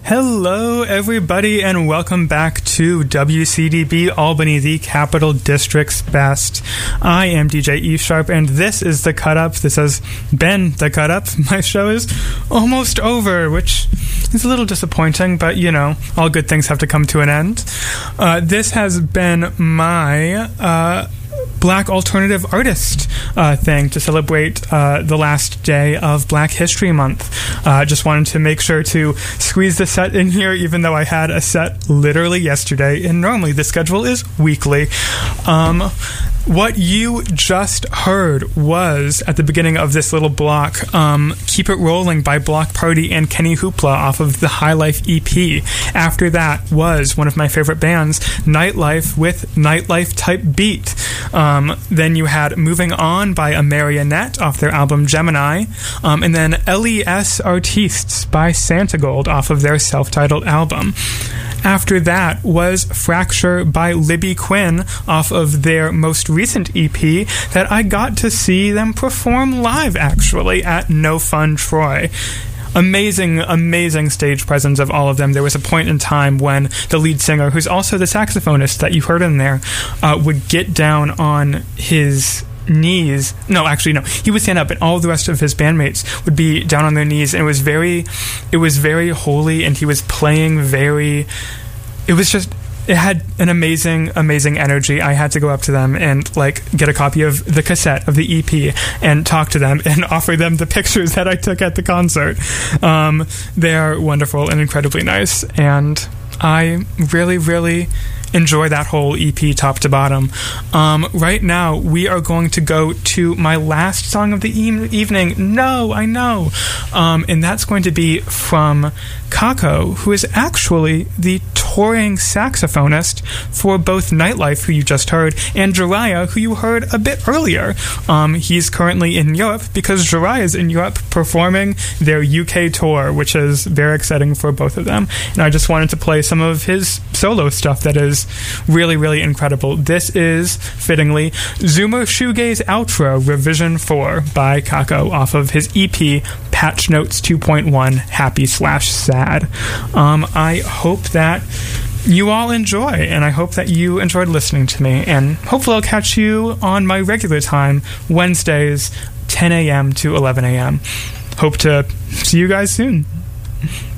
Hello, everybody, and welcome back to WCDB Albany, the Capital District's best. I am DJ E Sharp, and this is The Cut Up. This has been The Cut Up. My show is almost over, which is a little disappointing, but, you know, all good things have to come to an end. This has been my Black Alternative Artist thing to celebrate the last day of Black History Month. Just wanted to make sure to squeeze the set in here, even though I had a set literally yesterday, and normally the schedule is weekly. What you just heard was, at the beginning of this little block, Keep It Rolling by Block Party and Kenny Hoopla off of the High Life EP. After that was one of my favorite bands, Nightlife, with Nightlife Type Beat. Then you had Moving On by A Marionette off their album Gemini. And then Les Artistes by Santigold off of their self-titled album. After that was Fracture by Libby Quinn off of their most recent EP that I got to see them perform live, actually, at No Fun Troy. Amazing stage presence of all of them. There was a point in time when the lead singer, who's also the saxophonist that you heard in there, would get down on his knees. No, he would stand up, and all of the rest of his bandmates would be down on their knees, and it was very holy, and he was playing it had an amazing energy. I had to go up to them and get a copy of the cassette of the EP and talk to them and offer them the pictures that I took at the concert. They are wonderful and incredibly nice, and I really enjoy that whole EP top to bottom. Right now, we are going to go to my last song of the evening. No, I know. And that's going to be from Kako, who is actually the touring saxophonist for both Nightlife, who you just heard, and Jiraiya, who you heard a bit earlier. He's currently in Europe because Jiraiya is in Europe performing their UK tour, which is very exciting for both of them. And I just wanted to play some of his solo stuff that is really incredible. This is, fittingly, Zoomer Shoegaze Outro Revision 4 by Kako off of his EP Patch Notes 2.1 Happy/Sad. I hope that you all enjoy, and I hope that you enjoyed listening to me, and hopefully I'll catch you on my regular time, Wednesdays, 10 a.m. to 11 a.m. Hope to see you guys soon.